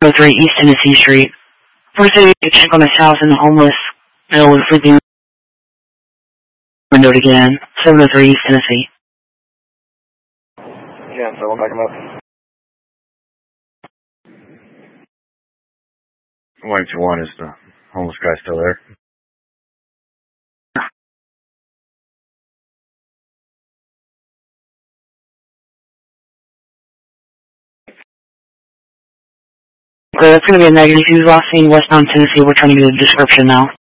3 East Tennessee Street. First aid to check on this house and the homeless male was sleeping windowed again. 703 East Tennessee. Yeah, so we'll back him up. 121, is the homeless guy still there? Okay, that's going to be a negative. He was last seen westbound Tennessee. We're trying to get a description now.